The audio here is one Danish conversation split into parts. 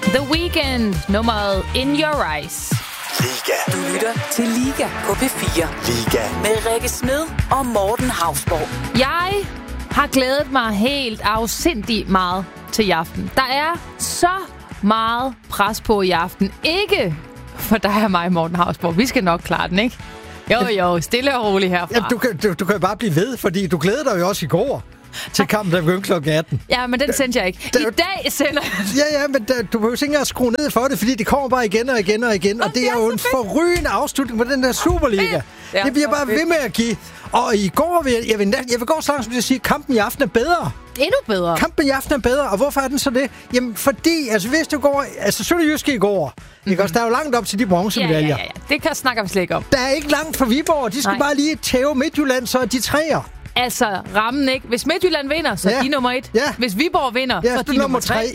The Weeknd, nummeret In Your Eyes. Liga. Du lytter til Liga på P4. Liga. Med Rikke Smed og Morten Hausborg. Jeg har glædet mig helt afsindigt meget til i aften. Der er så meget pres på i aften. Ikke for dig og mig, Morten Hausborg. Vi skal nok klare den, ikke? Jo, stille og roligt herfra. Ja, du kan jo bare blive ved, fordi du glæder dig jo også i går til kampen, der begyndte kl. 18. Ja, men den sendte jeg ikke. I dag sender jeg. Ja, men du behøver ikke engang skrue ned for det, fordi det kommer bare igen og igen og igen. Og det er jo en forrygende afslutning på den der Superliga. Ja, det bliver bare ved med at give. Og i går jeg vil gå så langt som til at sige, at kampen i aften er bedre. Endnu bedre. Kampen i aften er bedre, og hvorfor er den så det? Jamen, fordi, hvis du går... Sønderjyske i går, ikke også? Der er jo langt op til de bronzemedaljer. Ja. Det snakker vi slet ikke om. Der er ikke langt fra Viborg. De skal bare lige tæve Midtjylland, så er de træer. Altså, rammen ikke. Hvis Midtjylland vinder, så er de nummer 1. Ja. Hvis Viborg vinder, så er de nummer 3.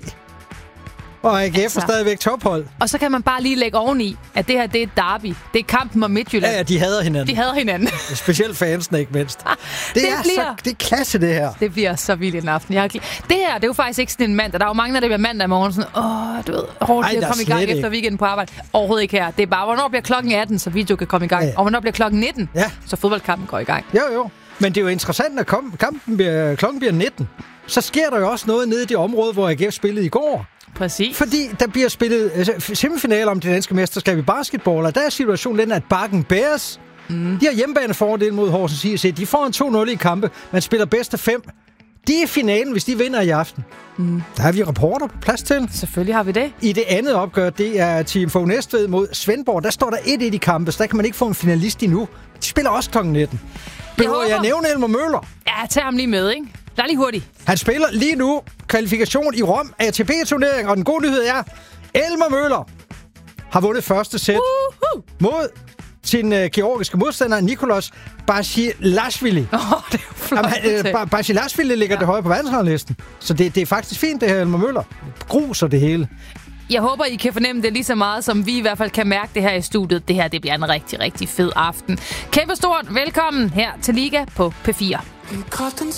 Og AGF er stadigvæk tophold. Og så kan man bare lige lægge oveni, at det her, det er derby. Det er kampen om Midtjylland. Ja, de hader hinanden. Specielt fansene, ikke mindst. Det er klasse, det her. Det bliver så vildt en aften. Det her, det er jo faktisk ikke sådan en mandag. Der er jo mange, der bliver mandag i morgen. Sådan, du ved, hårdt at komme i gang efter weekenden på arbejde. Overhovedet ikke her. Det er bare, hvornår bliver klokken 18, så video kan komme i gang. Ja. Og hvornår bliver klokken 19, så fodboldkampen går i gang. Jo. Men det er jo interessant, at klokken bliver 19. Så sker der jo også noget nede i det område, hvor AGF spillede i går. Præcis. Fordi der bliver spillet semifinaler om det danske mesterskab i basketball, og der er situationen den, at Bakken Bears, de har hjemmebanefordel mod Horsens IC. De får en 2-0 i kampe. Man spiller bedst af 5. De er finalen, hvis de vinder i aften. Der har vi reporter på plads til. Selvfølgelig har vi det. I det andet opgør, det er Team Fogh Næstved mod Svendborg. Der står der 1-1 i kampe, så der kan man ikke få en finalist endnu. De spiller også kl. 19. Behøver jeg nævne Elmer Møller? Ja, tag ham lige med, ikke? Lad lige hurtigt. Han spiller lige nu kvalifikation i Rom ATP-turnering, og den gode nyhed er, Elmer Møller har vundet første sæt mod sin georgiske modstander, Nicolas Basilashvili. Det er flot. Basilashvili ligger det højere på verdensranglisten. Så det er faktisk fint, det her Elmer Møller. Gruser det hele. Jeg håber, I kan fornemme det lige så meget, som vi i hvert fald kan mærke det her i studiet. Det her, det bliver en rigtig, rigtig fed aften. Kæmpe stort velkommen her til Liga på P4.